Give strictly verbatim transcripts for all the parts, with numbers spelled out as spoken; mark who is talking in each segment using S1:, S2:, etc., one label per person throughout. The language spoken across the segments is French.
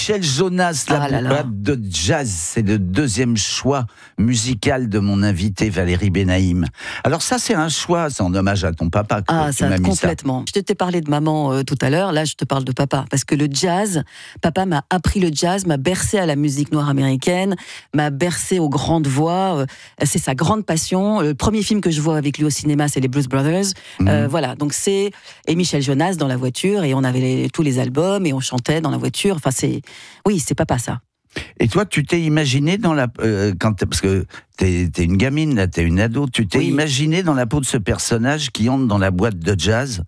S1: Michel Jonas, la
S2: Ah là là.
S1: boîte de jazz, c'est le deuxième choix musical de mon invité Valérie Benaïm. Alors ça, c'est un choix, c'est en hommage à ton papa que
S2: Ah,
S1: tu
S2: ça,
S1: m'as mis
S2: complètement. Je t'ai parlé de maman euh, tout à l'heure, là je te parle de papa. Parce que le jazz, papa m'a appris le jazz, m'a bercé à la musique noire américaine, m'a bercé aux grandes voix, euh, c'est sa grande passion. Le premier film que je vois avec lui au cinéma, c'est les Blues Brothers.
S1: Mmh.
S2: Euh, voilà, donc c'est... Et Michel Jonas dans la voiture, et on avait les- tous les albums, et on chantait dans la voiture. Enfin, c'est... Oui, c'est papa, ça.
S1: Et toi, tu t'es imaginé dans la... Euh, quand t'es- parce que t'es, t'es une gamine, là, t'es une ado, tu t'es
S2: Oui.
S1: imaginé dans la peau de ce personnage qui entre dans la boîte de jazz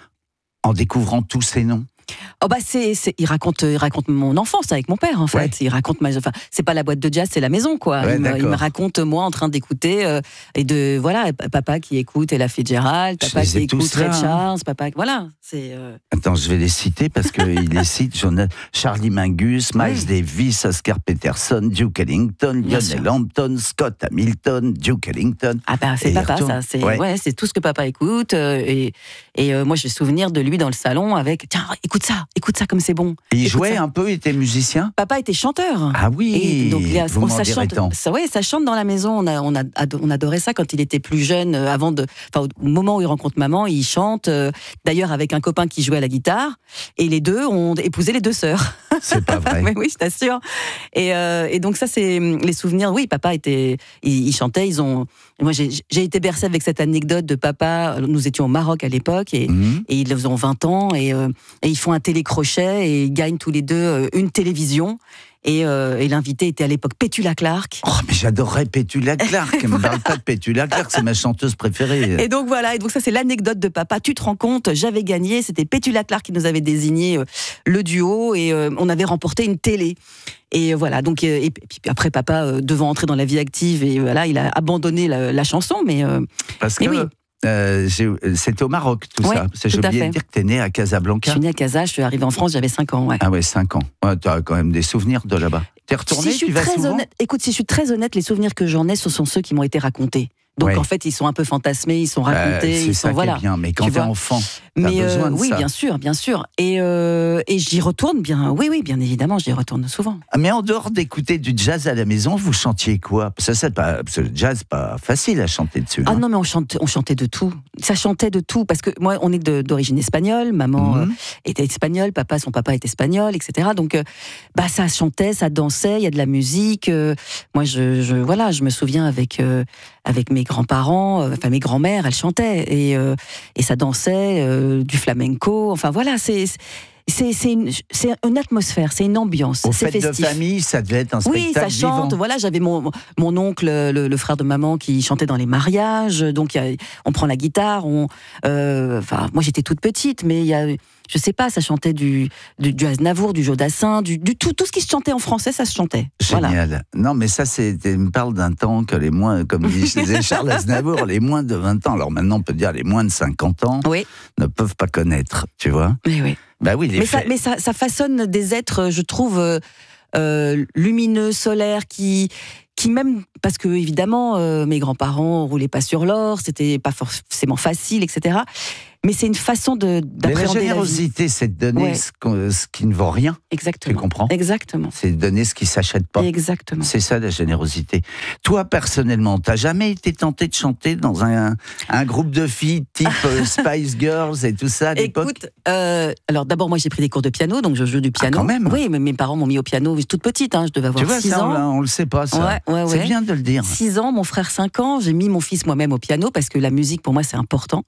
S1: en découvrant tous ces noms?
S2: Oh bah c'est, c'est, il raconte, il raconte mon enfance avec mon père en fait.
S1: Ouais.
S2: Il raconte ma, enfin c'est pas la boîte de jazz, c'est la maison quoi.
S1: Ouais,
S2: il, me, il me
S1: d'accord.
S2: raconte moi en train d'écouter euh, et de voilà papa qui écoute Ella Fitzgerald,
S1: Je
S2: papa
S1: les
S2: qui
S1: ai tous
S2: écoute Ray
S1: là, hein.
S2: Charles, papa voilà c'est. Euh...
S1: Attends, je vais les citer parce qu'il les cite. Jonas- Charlie Mingus, Miles
S2: Oui.
S1: Davis, Oscar Peterson, Duke Ellington,
S2: Bien
S1: Lionel
S2: sûr.
S1: Hampton, Scott Hamilton, Duke Ellington.
S2: Ah bah c'est
S1: Et il
S2: papa
S1: retourne.
S2: ça, c'est
S1: Ouais.
S2: ouais. c'est tout ce que papa écoute euh, et et euh, moi j'ai souvenir de lui dans le salon avec tiens écoute ça, écoute ça comme c'est bon.
S1: Et il
S2: Écoute
S1: jouait
S2: ça.
S1: un peu, il était musicien?
S2: Papa était chanteur.
S1: Ah oui,
S2: Et donc, il y a-
S1: vous
S2: on-
S1: m'en
S2: ça
S1: direz
S2: chante,
S1: tant.
S2: ça, ouais, ça chante dans la maison. On, a, on, a, ado- on adorait ça quand il était plus jeune, euh, avant de, enfin, au moment où il rencontre maman, il chante. euh, D'ailleurs, avec un copain qui jouait à la guitare, et les deux ont épousé les deux sœurs.
S1: C'est pas vrai.
S2: Mais oui, je t'assure. Et, euh, et donc ça, c'est hum, les souvenirs. Oui, papa était, il, il chantait. Ils ont. Moi, j'ai j'ai été bercée avec cette anecdote de papa. Nous étions au Maroc à l'époque, et,
S1: Mhm.
S2: et ils ont vingt ans, et, euh, et ils font un télécrochet, et ils gagnent tous les deux euh, une télévision. Et, euh, et l'invité était à l'époque Petula Clark.
S1: Oh, mais j'adorerais Petula Clark. Ne me parle pas de Petula Clark, c'est ma chanteuse préférée.
S2: Et donc voilà, et donc ça c'est l'anecdote de papa. Tu te rends compte, j'avais gagné, c'était Petula Clark qui nous avait désigné euh, le duo, et euh, on avait remporté une télé. Et euh, voilà, donc euh, et puis après papa euh, devant entrer dans la vie active, et voilà, il a abandonné la, la chanson, mais euh,
S1: Parce
S2: mais
S1: que
S2: oui.
S1: euh, j'ai- c'était au Maroc, tout
S2: Ouais,
S1: ça. C'est- J'ai
S2: tout à
S1: oublié
S2: fait.
S1: de dire que t'es né à
S2: je
S1: Casablanca.
S2: suis née à Casa, je suis arrivée en France, j'avais cinq ans. Ouais.
S1: Ah ouais, cinq ans. Ouais, t'as quand même des souvenirs de là-bas. T'es retourné,
S2: Si je suis
S1: tu vas
S2: très
S1: souvent?
S2: honnête, écoute, si je suis très honnête, les souvenirs que j'en ai, ce sont ceux qui m'ont été racontés. Donc
S1: Ouais.
S2: en fait, ils sont un peu fantasmés, ils sont
S1: Euh,
S2: racontés,
S1: c'est
S2: ils
S1: ça
S2: sont
S1: qui
S2: voilà.
S1: est bien, mais quand
S2: Tu
S1: t'es
S2: vois.
S1: enfant, t'as
S2: Mais euh,
S1: besoin de
S2: oui,
S1: ça.
S2: bien sûr, bien sûr. Et, euh, et j'y retourne bien. Oui, oui, bien évidemment, j'y retourne souvent.
S1: Ah, mais en dehors d'écouter du jazz à la maison, vous chantiez quoi? Parce que ça, c'est pas, parce que le jazz, c'est pas facile à chanter dessus.
S2: Ah
S1: hein.
S2: non, mais on, chante, on chantait de tout. Ça chantait de tout. Parce que moi, on est de- d'origine espagnole. Maman
S1: Mhm.
S2: euh, était espagnole. Papa, son papa est espagnol, et cetera. Donc, euh, bah, ça chantait, ça dansait. Il y a de la musique. euh, moi, je, je, voilà, je me souviens avec, euh, avec mes grands-parents, euh, enfin mes grands-mères, elles chantaient. Et, euh, et ça dansait, euh, du flamenco. Enfin, voilà, c'est. C'est, c'est, une, c'est une atmosphère, c'est une ambiance,
S1: Au
S2: c'est
S1: fait de
S2: festif.
S1: famille, ça devait être un
S2: Oui, ça
S1: spectacle
S2: chante.
S1: vivant.
S2: Voilà, j'avais mon, mon oncle, le, le frère de maman, qui chantait dans les mariages. Donc, il y a- on prend la guitare. On, euh, enfin, moi, j'étais toute petite, mais il y a, je sais pas, ça chantait du, du, du Aznavour, du Jodassin, du, du tout, tout ce qui se chantait en français, ça se chantait. Voilà.
S1: Génial. Non, mais ça, c'est, il me parle d'un temps que les moins, comme disait Charles Aznavour, les moins de vingt ans, alors maintenant on peut dire les moins de cinquante ans,
S2: Oui,
S1: ne peuvent pas connaître, tu vois.
S2: mais oui.
S1: Bah oui, les
S2: Mais, ça,
S1: faits.
S2: mais ça, ça façonne des êtres, je trouve, euh, euh, lumineux, solaires, qui, qui même, parce que évidemment, euh, mes grands-parents roulaient pas sur l'or, c'était pas forcément facile, et cetera. Mais c'est une façon de,
S1: Mais la
S2: d'appréhender la vie.
S1: générosité, c'est de donner
S2: Ouais.
S1: ce, qu'on- ce qui ne vaut rien.
S2: Exactement.
S1: Tu comprends?
S2: Exactement.
S1: C'est de donner ce qui s'achète pas.
S2: Exactement.
S1: C'est ça la générosité. Toi, personnellement, t'as jamais été tenté de chanter dans un, un groupe de filles type euh, Spice Girls et tout ça à l'époque?
S2: Écoute, euh, alors d'abord moi j'ai pris des cours de piano, donc je joue du piano.
S1: Ah, quand même.
S2: Oui, mais mes parents m'ont mis au piano, j'étais toute petite, hein, je devais avoir
S1: Tu vois,
S2: six
S1: ça, on,
S2: ans.
S1: l'a- on le sait pas, ça.
S2: Ouais, ouais,
S1: C'est
S2: ouais.
S1: bien de le dire.
S2: six ans, mon frère cinq ans, j'ai mis mon fils moi-même au piano parce que la musique pour moi c'est important.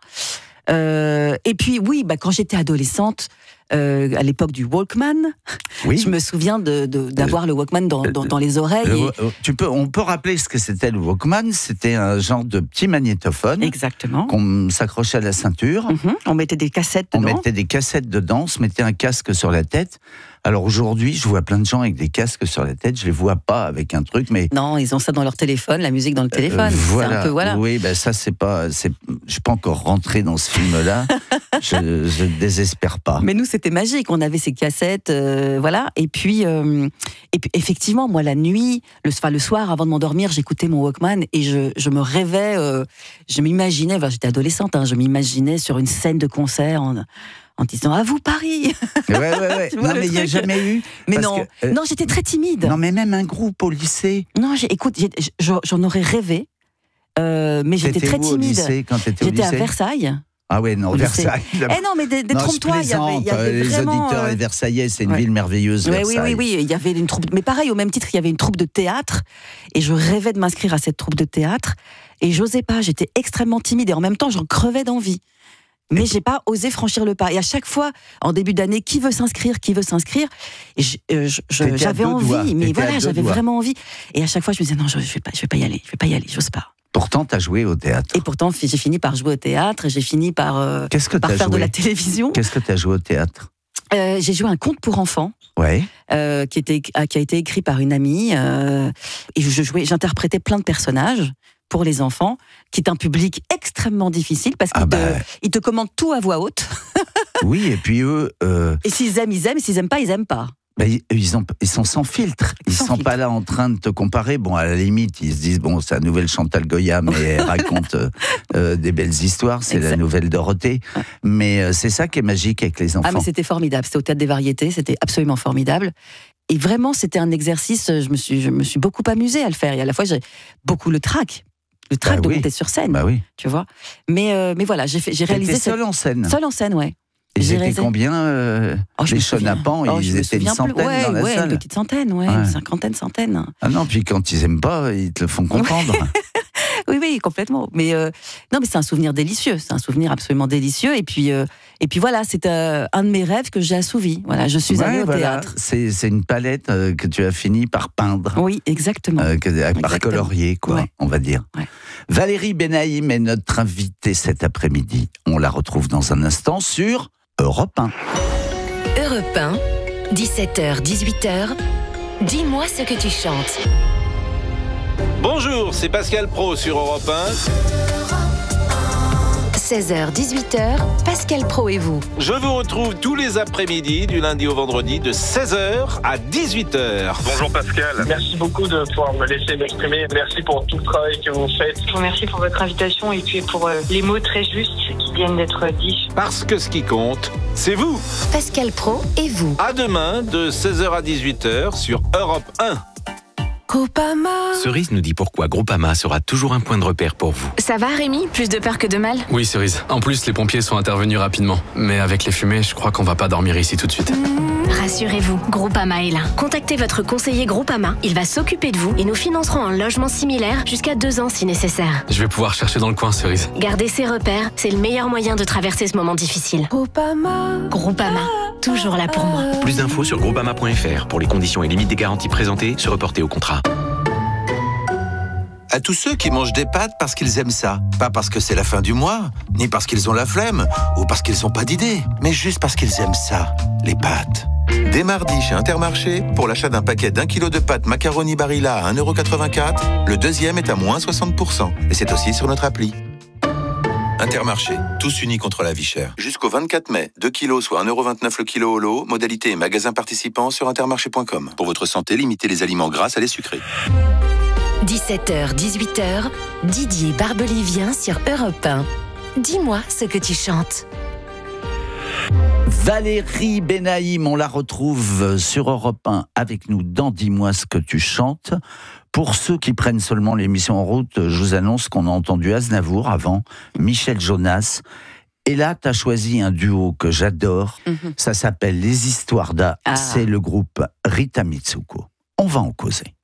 S2: Euh, et puis oui, bah, quand j'étais adolescente, euh, à l'époque du Walkman,
S1: Oui.
S2: je me souviens de, de- d'avoir le Walkman dans, dans, dans les oreilles.
S1: Le-
S2: et-
S1: euh, tu peux, on peut rappeler ce que c'était le Walkman. C'était un genre de petit magnétophone
S2: Exactement.
S1: qu'on s'accrochait à la ceinture.
S2: Mhm. On mettait des cassettes
S1: On
S2: dedans.
S1: mettait des cassettes dedans, on se mettait un casque sur la tête. Alors aujourd'hui, je vois plein de gens avec des casques sur la tête. Je les vois pas avec un truc, mais
S2: Non, ils ont ça dans leur téléphone, la musique dans le téléphone.
S1: Euh, voilà.
S2: C'est un peu voilà.
S1: Oui, ben ça c'est pas, c'est, je suis pas encore rentré dans ce film-là. je, je ne désespère pas.
S2: Mais nous, c'était magique. On avait ces cassettes, euh, voilà. Et puis, euh, et puis, effectivement, moi, la nuit, le, enfin, le soir, avant de m'endormir, j'écoutais mon Walkman et je, je me rêvais. Euh, je m'imaginais, enfin, j'étais adolescente, hein, je m'imaginais sur une scène de concert en, en disant à vous Paris.
S1: Ouais, ouais, ouais.
S2: Tu vois
S1: Non,
S2: le
S1: mais il n'y a
S2: truc
S1: jamais eu.
S2: Mais
S1: parce
S2: non,
S1: que, euh,
S2: non, j'étais très timide.
S1: Non, mais même un groupe au lycée.
S2: Non, j'ai- écoute, j'ai- j'en j'en aurais rêvé, euh, mais j'étais
S1: T'étais
S2: très
S1: où au
S2: timide.
S1: lycée quand t'étais au
S2: J'étais à
S1: lycée
S2: Versailles.
S1: Ah ouais, non,
S2: au lycée.
S1: Versailles. là-
S2: Eh non, mais des, des
S1: Non, je
S2: trompe-toi, il y avait, il y
S1: plaisante,
S2: avait
S1: les
S2: vraiment.
S1: auditeurs
S2: euh,
S1: et Versaillais, c'est une
S2: ouais.
S1: ville merveilleuse,
S2: Ouais, oui,
S1: Versailles.
S2: oui, oui, il y avait une troupe. Mais pareil, au même titre, il y avait une troupe de théâtre, et je rêvais de m'inscrire à cette troupe de théâtre, et j'osais pas. J'étais extrêmement timide, et en même temps, j'en crevais d'envie. Mais j'ai pas osé franchir le pas. Et à chaque fois, en début d'année, qui veut s'inscrire, qui veut s'inscrire, et je- euh, je- je-
S1: T'étais à
S2: j'avais
S1: deux
S2: envie,
S1: doigts,
S2: mais
S1: t'étais à
S2: voilà,
S1: deux
S2: j'avais
S1: doigts.
S2: vraiment envie. Et à chaque fois, je me disais non, je, je vais pas, je vais pas y aller, je vais pas y aller, j'ose pas.
S1: Pourtant, t'as joué au théâtre.
S2: Et pourtant, j'ai fini par jouer au théâtre, et j'ai fini par, euh,
S1: Qu'est-ce que
S2: par
S1: t'as
S2: faire de
S1: joué
S2: la télévision.
S1: Qu'est-ce que t'as joué au théâtre
S2: Euh, j'ai joué un conte pour enfants.
S1: Ouais.
S2: Euh, qui, était, qui a été écrit par une amie. Euh, et je jouais, j'interprétais plein de personnages pour les enfants, qui est un public extrêmement difficile parce qu'ils
S1: Ah bah.
S2: te, ils te commandent tout à voix haute.
S1: Oui, et puis eux, euh,
S2: Et s'ils aiment, ils aiment. Et s'ils aiment pas, ils aiment pas.
S1: bah, ils, ils ont, ils sont sans filtre. Ils
S2: Sans
S1: sont
S2: filtre.
S1: pas là en train de te comparer. Bon, à la limite, ils se disent bon, c'est la nouvelle Chantal Goya, mais elle raconte euh, euh, des belles histoires. C'est
S2: Exact.
S1: la nouvelle Dorothée. Mais euh, c'est ça qui est magique avec les enfants.
S2: Ah, mais c'était formidable. C'était au Théâtre des Variétés. C'était absolument formidable. Et vraiment, c'était un exercice. Je me suis, je me suis beaucoup amusée à le faire. Et à la fois, j'ai beaucoup le trac. Le trac
S1: Bah
S2: de
S1: oui.
S2: monter sur scène.
S1: Bah oui.
S2: Tu vois. Mais, euh, mais voilà, j'ai, fait, j'ai réalisé.
S1: T'étais
S2: cette-
S1: seul en scène.
S2: Seule en scène, ouais.
S1: Ils
S2: j'ai
S1: étaient
S2: réalisé-
S1: combien euh,
S2: Oh, je
S1: Les
S2: me souviens.
S1: chenapans,
S2: Oh, je
S1: ils
S2: me
S1: étaient une
S2: souviens plus.
S1: centaine
S2: ouais,
S1: dans la
S2: ouais,
S1: salle.
S2: Une petite centaine, ouais,
S1: Ouais.
S2: une cinquantaine, centaine.
S1: Ah non, puis quand ils aiment pas, ils te le font comprendre.
S2: Oui, oui, complètement. Mais euh, non, mais c'est un souvenir délicieux. C'est un souvenir absolument délicieux. Et puis, euh, et puis voilà, c'est euh, un de mes rêves que j'ai assouvi. Voilà, je suis
S1: Ouais,
S2: allée au
S1: voilà.
S2: théâtre.
S1: C'est, c'est une palette euh, que tu as fini par peindre.
S2: Oui, exactement.
S1: Euh, que- par
S2: Exactement.
S1: colorier, quoi,
S2: Ouais.
S1: on va dire.
S2: Ouais.
S1: Valérie Benaïm est notre invitée cet après-midi. On la retrouve dans un instant sur Europe un.
S3: Europe un, dix-sept heures dix-huit heures. Dis-moi ce que tu chantes.
S4: Bonjour, c'est Pascal Pro sur Europe un.
S3: seize heures dix-huit heures, Pascal Pro et vous.
S4: Je vous retrouve tous les après-midi, du lundi au vendredi, de seize heures à dix-huit heures.
S5: Bonjour Pascal. Merci beaucoup de pouvoir me laisser m'exprimer. Merci pour tout le travail que vous faites.
S6: Je vous remercie pour votre invitation et puis pour euh, les mots très justes qui viennent d'être dits.
S4: Parce que ce qui compte, c'est vous.
S3: Pascal Pro et vous.
S4: À demain, de seize heures à dix-huit heures sur Europe un.
S7: Cerise nous dit pourquoi Groupama sera toujours un point de repère pour vous.
S8: Ça va Rémi? Plus de peur que de mal?
S9: Oui, Cerise. En plus, les pompiers sont intervenus rapidement. Mais avec les fumées, je crois qu'on va pas dormir ici tout de suite.
S8: Rassurez-vous, Groupama est là. Contactez votre conseiller Groupama. Il va s'occuper de vous et nous financerons un logement similaire jusqu'à deux ans si nécessaire.
S9: Je vais pouvoir chercher dans le coin, Cerise.
S8: Garder ses repères, c'est le meilleur moyen de traverser ce moment difficile. Groupama. Groupama. Toujours là pour moi.
S7: Plus d'infos sur groupama point f r pour les conditions et limites des garanties présentées, se reporter au contrat.
S10: À tous ceux qui mangent des pâtes parce qu'ils aiment ça. Pas parce que c'est la fin du mois, ni parce qu'ils ont la flemme, ou parce qu'ils n'ont pas d'idée, mais juste parce qu'ils aiment ça, les pâtes. Dès mardi chez Intermarché, pour l'achat d'un paquet d'un kilo de pâtes macaroni Barilla à un euro quatre-vingt-quatre, le deuxième est à moins soixante pour cent. Et c'est aussi sur notre appli. Intermarché, tous unis contre la vie chère. Jusqu'au vingt-quatre mai, deux kilos soit un euro vingt-neuf le kilo au lot, modalité et magasin participant sur intermarché point com. Pour votre santé, limitez les aliments gras à les sucrés.
S3: dix-sept heures dix-huit heures, Didier Barbelivien sur Europe un. Dis-moi ce que tu chantes.
S1: Valérie Benaïm, on la retrouve sur Europe un avec nous dans Dis-moi ce que tu chantes. Pour ceux qui prennent seulement l'émission en route, je vous annonce qu'on a entendu Aznavour avant, Michel Jonas. Et là, tu as choisi un duo que j'adore.
S2: Mhm.
S1: Ça s'appelle Les Histoires d'A.
S2: Ah.
S1: C'est le groupe Rita Mitsuko. On va en causer.